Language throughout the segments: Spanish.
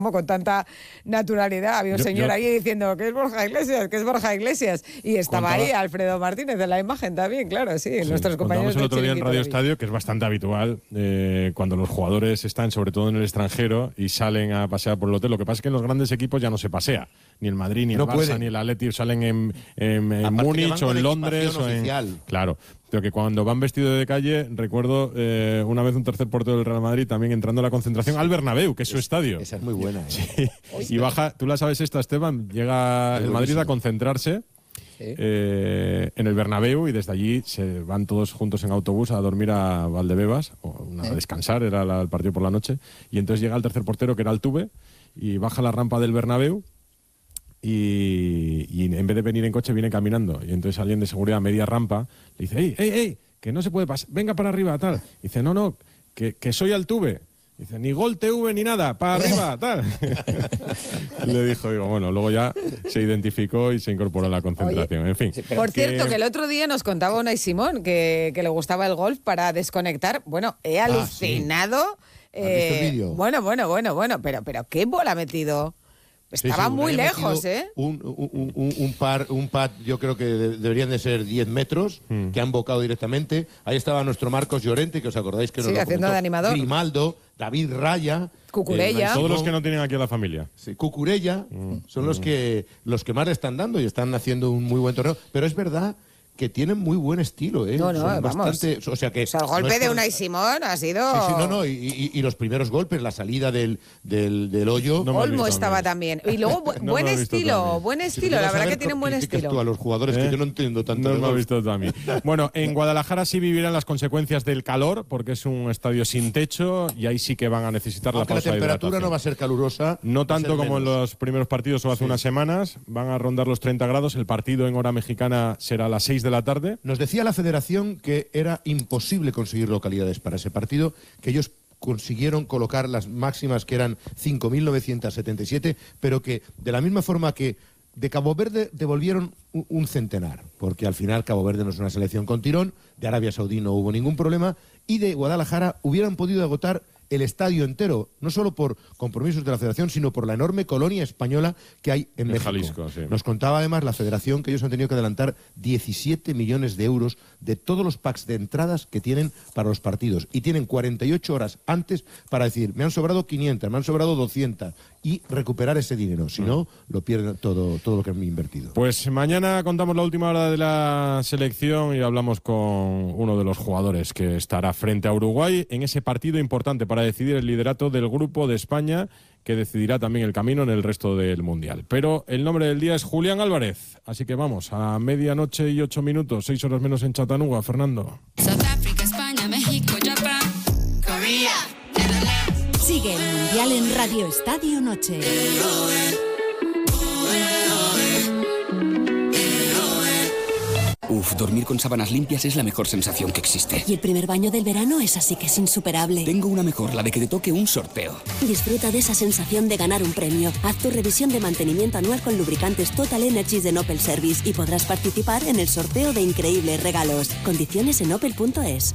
como con tanta naturalidad. Había un señor ahí diciendo que es Borja Iglesias, y estaba ahí Alfredo Martínez de la imagen también, claro, sí, nuestros compañeros. El otro día en Radio Estadio, que es bastante habitual, cuando los jugadores están, sobre todo en el extranjero, y salen a pasear por el hotel. Lo que pasa es que en los grandes equipos ya no se pasea. Ni el Madrid, ni el Barça, ni el Atleti salen en Múnich o en Londres. Claro. Pero que cuando van vestidos de calle, recuerdo una vez un tercer portero del Real Madrid también entrando a la concentración al Bernabéu, que es su estadio. Esa es muy buena. Sí. Y baja, tú la sabes esta, Esteban, llega el Madrid a concentrarse en el Bernabéu, y desde allí se van todos juntos en autobús a dormir a Valdebebas, a descansar, era el partido por la noche, y entonces llega el tercer portero, que era Altuve, y baja la rampa del Bernabéu, y en vez de venir en coche viene caminando, y entonces alguien de seguridad a media rampa le dice: ¡Ey, que no se puede pasar, venga para arriba, tal! Y dice: no, que soy Altuve. Dice: ni Gol TV ni nada, para arriba, tal. Le dijo, bueno, luego ya se identificó y se incorporó a la concentración. En fin. Por cierto, que el otro día nos contaba Unai Simón que le gustaba el golf para desconectar. Bueno, he alucinado. ¿Has visto el vídeo? Bueno, pero ¿qué bola ha metido? Estaba muy lejos, Un pad, yo creo que deberían de ser 10 metros, que han bocado directamente. Ahí estaba nuestro Marcos Llorente, que os acordáis que nos lo haciendo de animador. Grimaldo, David Raya, Cucurella. Todos los que no tienen aquí a la familia. Sí, Cucurella son los que más le están dando y están haciendo un muy buen torneo. Pero es verdad que tienen muy buen estilo, ¿eh? No, bastante, o sea que el golpe de Unai Simón ha sido... Y los primeros golpes, la salida del hoyo... Olmo estaba también. Y luego, buen estilo, la verdad que tienen buen estilo. Tú a los jugadores, que yo no entiendo tanto. No lo he visto también. Bueno, en Guadalajara sí vivirán las consecuencias del calor, porque es un estadio sin techo, y ahí sí que van a necesitar la pausa de hidratación. La temperatura no va a ser calurosa. No tanto como en los primeros partidos o hace unas semanas, van a rondar los 30 grados, el partido en hora mexicana será a las 6 de la tarde. Nos decía la federación que era imposible conseguir localidades para ese partido, que ellos consiguieron colocar las máximas, que eran 5.977, pero que de la misma forma que de Cabo Verde devolvieron un centenar, porque al final Cabo Verde no es una selección con tirón, de Arabia Saudí no hubo ningún problema, y de Guadalajara hubieran podido agotar el estadio entero, no solo por compromisos de la federación, sino por la enorme colonia española que hay en México. Jalisco, sí. Nos contaba además la federación que ellos han tenido que adelantar 17 millones de euros de todos los packs de entradas que tienen para los partidos, y tienen 48 horas antes para decir: me han sobrado 500, me han sobrado 200, y recuperar ese dinero, si no, lo pierden todo lo que han invertido. Pues mañana contamos la última hora de la selección y hablamos con uno de los jugadores que estará frente a Uruguay en ese partido importante para decidir el liderato del grupo de España, que decidirá también el camino en el resto del Mundial. Pero el nombre del día es Julián Álvarez, así que vamos a 12:08, 6 horas menos en Chattanooga, Fernando. South Africa, España, México, Japón, Corea, Netherlands. Sigue el Mundial en Radio Estadio Noche. Uf, dormir con sábanas limpias es la mejor sensación que existe. Y el primer baño del verano es así que es insuperable. Tengo una mejor, la de que te toque un sorteo. Disfruta de esa sensación de ganar un premio. Haz tu revisión de mantenimiento anual con lubricantes Total Energies de Opel Service y podrás participar en el sorteo de increíbles regalos. Condiciones en opel.es.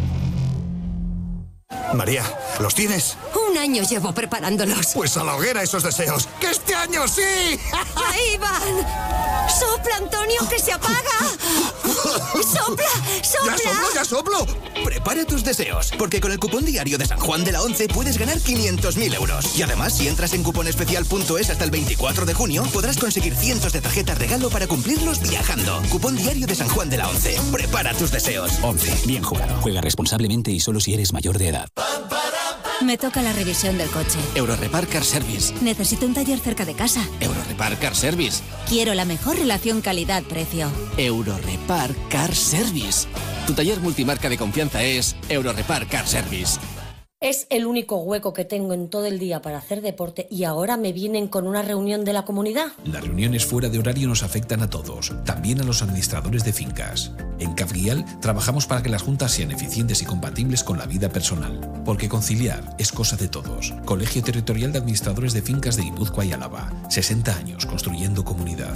María, ¿los tienes? Un año llevo preparándolos. Pues a la hoguera esos deseos. ¡Que este año sí! ¡Ahí van! ¡Sopla, Antonio, que se apaga! ¡Sopla, sopla! ¡Ya soplo! Prepara tus deseos, porque con el cupón diario de San Juan de la Once puedes ganar 500.000 euros. Y además, si entras en cuponespecial.es hasta el 24 de junio, podrás conseguir cientos de tarjetas regalo para cumplirlos viajando. Cupón diario de San Juan de la Once. Prepara tus deseos. 11. Bien jugado. Juega responsablemente y solo si eres mayor de edad. Me toca la revisión del coche. Eurorepar Car Service. Necesito un taller cerca de casa. Eurorepar Car Service. Quiero la mejor relación calidad-precio. Eurorepar Car Service. Tu taller multimarca de confianza es Eurorepar Car Service. Es el único hueco que tengo en todo el día para hacer deporte y ahora me vienen con una reunión de la comunidad. Las reuniones fuera de horario nos afectan a todos, también a los administradores de fincas. En Cafrial trabajamos para que las juntas sean eficientes y compatibles con la vida personal, porque conciliar es cosa de todos. Colegio Territorial de Administradores de Fincas de Guipúzcoa y Álava. 60 años construyendo comunidad.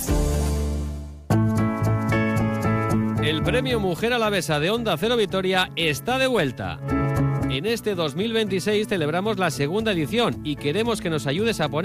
El premio Mujer Alavesa de Onda Cero Vitoria está de vuelta. En este 2026 celebramos la segunda edición y queremos que nos ayudes a poner